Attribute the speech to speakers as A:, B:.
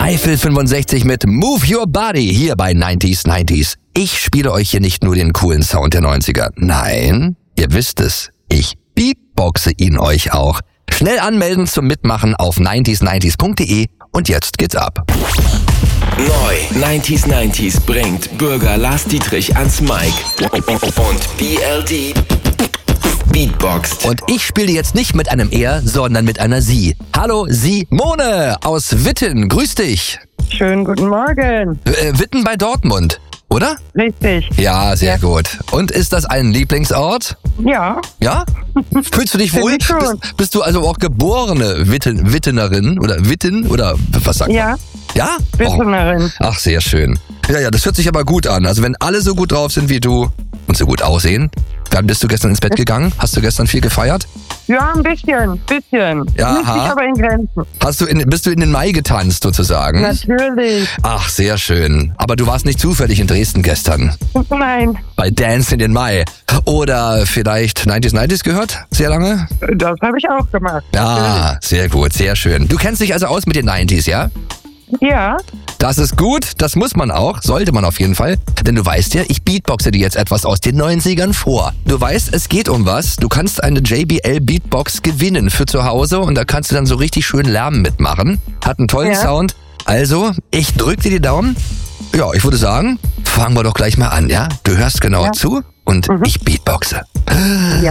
A: Eiffel 65 mit Move Your Body hier bei 90s. Ich spiele euch hier nicht nur den coolen Sound der 90er. Nein, ihr wisst es, ich beatboxe ihn euch auch. Schnell anmelden zum Mitmachen auf 90s90s.de und jetzt geht's ab.
B: Neu 90s bringt Bürger Lars Dietrich ans Mic und BLD beatboxt.
A: Und ich spiele jetzt nicht mit einem Er, sondern mit einer Sie. Hallo Simone aus Witten, grüß dich.
C: Schönen guten Morgen.
A: Witten bei Dortmund, oder?
C: Richtig.
A: Ja, sehr gut. Und ist das ein Lieblingsort?
C: Ja.
A: Ja? Fühlst du dich wohl?
C: Finde ich schon.
A: Bist du also auch geborene Wittenerin oder Witten oder was sagt man?
C: Ja,
A: Ja?
C: Wittenerin.
A: Ach, sehr schön. Ja, das hört sich aber gut an. Also wenn alle so gut drauf sind wie du und so gut aussehen, dann bist du gestern ins Bett gegangen? Hast du gestern viel gefeiert?
C: Ja, ein bisschen.
A: Ja,
C: Nicht
A: aha.
C: aber in Grenzen.
A: Bist du in den Mai getanzt sozusagen?
C: Natürlich.
A: Ach, sehr schön. Aber du warst nicht zufällig in Dresden gestern.
C: Nein,
A: Bei Dance in den Mai. Oder vielleicht 90s gehört? Sehr lange?
C: das habe ich auch gemacht.
A: Ja, sehr gut, sehr schön. Du kennst dich also aus mit den 90s, ja?
C: Ja,
A: Das ist gut, das muss man auch, sollte man auf jeden Fall. Denn du weißt ja, ich beatboxe dir jetzt etwas aus den 90ern vor. Du weißt, es geht um was. Du kannst eine JBL Beatbox gewinnen für zu Hause und da kannst du dann so richtig schön Lärm mitmachen. Hat einen tollen
C: Ja.
A: Sound. Also, ich drück dir die Daumen. Ja, ich würde sagen, fangen wir doch gleich mal an, ja? Du hörst genau
C: Ja.
A: zu und ich beatboxe.